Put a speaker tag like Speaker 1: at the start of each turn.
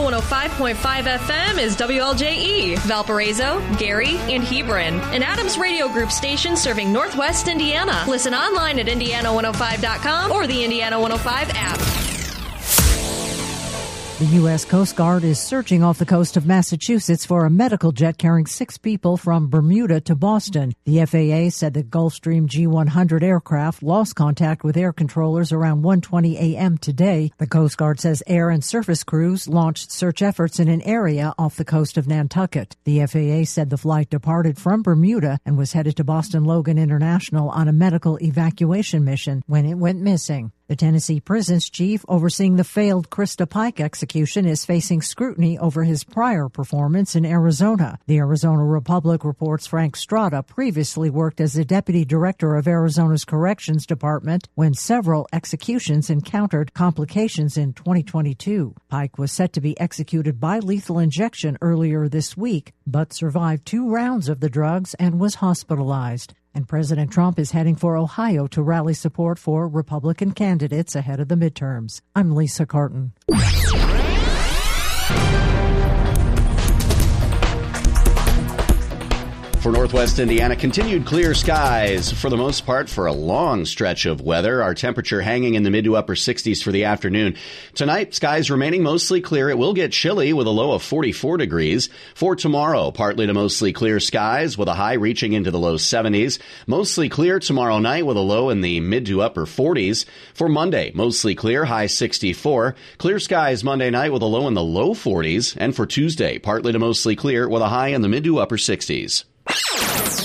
Speaker 1: 105.5 FM is WLJE, Valparaiso, Gary, and Hebron, an Adams Radio Group station serving Northwest Indiana. Listen online at Indiana105.com or the Indiana 105 app.
Speaker 2: The U.S. Coast Guard is searching off the coast of Massachusetts for a medical jet carrying 6 people from Bermuda to Boston. The FAA said the Gulfstream G100 aircraft lost contact with air controllers around 1:20 a.m. today. The Coast Guard says air and surface crews launched search efforts in an area off the coast of Nantucket. The FAA said the flight departed from Bermuda and was headed to Boston Logan International on a medical evacuation mission when it went missing. The Tennessee prison's chief overseeing the failed Krista Pike execution is facing scrutiny over his prior performance in Arizona. The Arizona Republic reports Frank Strada previously worked as the deputy director of Arizona's Corrections Department when several executions encountered complications in 2022. Pike was set to be executed by lethal injection earlier this week, but survived 2 rounds of the drugs and was hospitalized. And President Trump is heading for Ohio to rally support for Republican candidates ahead of the midterms. I'm Lisa Carton.
Speaker 3: For Northwest Indiana, continued clear skies for the most part for a long stretch of weather. Our temperature hanging in the mid to upper 60s for the afternoon. Tonight, skies remaining mostly clear. It will get chilly with a low of 44 degrees. For tomorrow, partly to mostly clear skies with a high reaching into the low 70s. Mostly clear tomorrow night with a low in the mid to upper 40s. For Monday, mostly clear, high 64. Clear skies Monday night with a low in the low 40s. And for Tuesday, partly to mostly clear with a high in the mid to upper 60s.